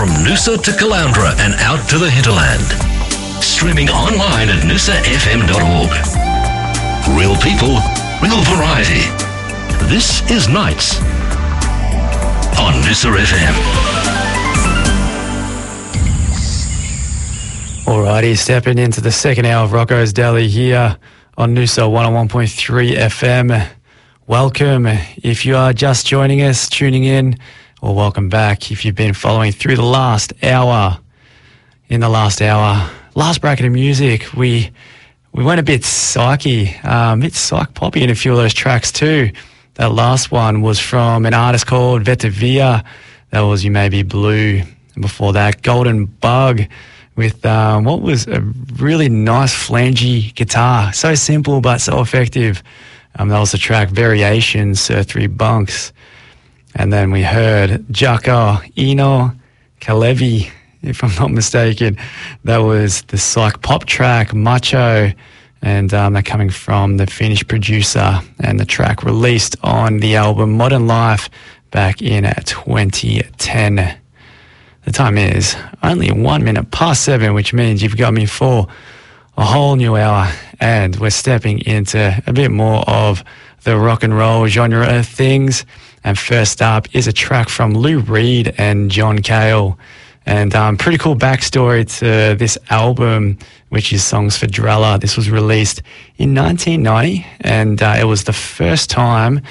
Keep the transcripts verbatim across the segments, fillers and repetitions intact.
from Noosa to Caloundra and out to the hinterland. Streaming online at noosa f m dot org. Real people, real variety. This is Nights on Noosa F M. Alrighty, stepping into the second hour of Rocco's Deli here on Noosa one oh one point three F M. Welcome if you are just joining us, tuning in, or welcome back if you've been following through the last hour. In the last hour, last bracket of music, we we went a bit psyche, um, a bit psych poppy in a few of those tracks too. That last one was from an artist called Vetavia. That was You May Be Blue. And before that, Golden Bug with um, what was a really nice flangey guitar. So simple but so effective. Um, that was the track Variations, Sir Three Bunks. And then we heard Jaco Eno Kalevi, if I'm not mistaken. That was the psych pop track Macho, and um, they're coming from the Finnish producer, and the track released on the album Modern Life back in twenty ten. The time is only one minute past seven, which means you've got me for a whole new hour, and we're stepping into a bit more of the rock and roll genre of things. And first up is a track from Lou Reed and John Cale. And um, pretty cool backstory to this album, which is Songs for Drella. This was released in nineteen ninety, and uh, it was the first time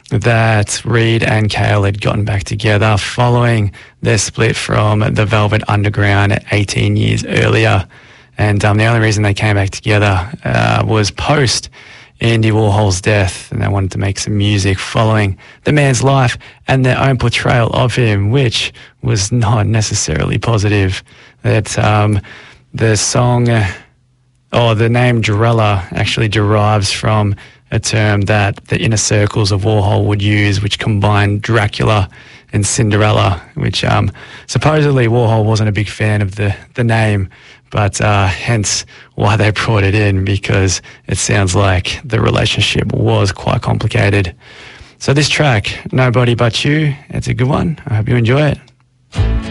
that Reed and Cale had gotten back together following their split from the Velvet Underground eighteen years earlier. And um, the only reason they came back together uh, was post Andy Warhol's death, and they wanted to make some music following the man's life and their own portrayal of him, which was not necessarily positive. That um, the song, uh, or the name Drella actually derives from a term that the inner circles of Warhol would use, which combined Dracula and Cinderella, which um, supposedly Warhol wasn't a big fan of the, the name, but uh, hence why they brought it in, because it sounds like the relationship was quite complicated. So this track, Nobody But You, it's a good one. I hope you enjoy it.